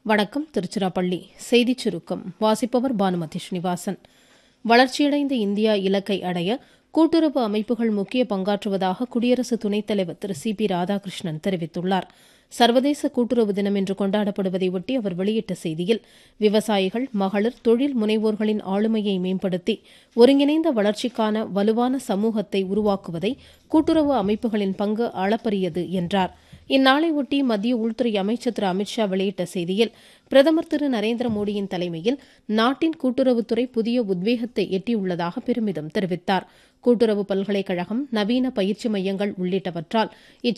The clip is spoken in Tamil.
வணக்கம். திருச்சிராப்பள்ளி செய்திச் சுருக்கம் வாசிப்பவர் பானுமதி ஸ்ரீனிவாசன். வளர்ச்சியடைந்த இந்தியா இலக்கை அடைய கூட்டுறவு அமைப்புகள் முக்கிய பங்காற்றுவதாக குடியரசு துணைத் தலைவர் திரு சி பி ராதாகிருஷ்ணன் தெரிவித்துள்ளார். சர்வதேச கூட்டுறவு தினம் இன்று கொண்டாடப்படுவதை ஒட்டி அவர் வெளியிட்ட செய்தியில், விவசாயிகள், மகளிர், தொழில் முனைவோர்களின் ஆளுமையை மேம்படுத்தி ஒருங்கிணைந்த வளர்ச்சிக்கான வலுவான சமூகத்தை உருவாக்குவதை கூட்டுறவு அமைப்புகளின் பங்கு அளப்பரியது என்றார். இந்நாளை ஒட்டி மத்திய உள்துறை அமைச்சர் திரு அமித்ஷா வெளியிட்ட செய்தியில், பிரதமர் திரு நரேந்திர மோடியின் தலைமையில் நாட்டின் கூட்டுறவுத்துறை புதிய உத்வேகத்தை எட்டியுள்ளதாக பெருமிதம் தெரிவித்தார். கூட்டுறவு பல்கலைக்கழகம், நவீன பயிற்சி மையங்கள் உள்ளிட்டவற்றால்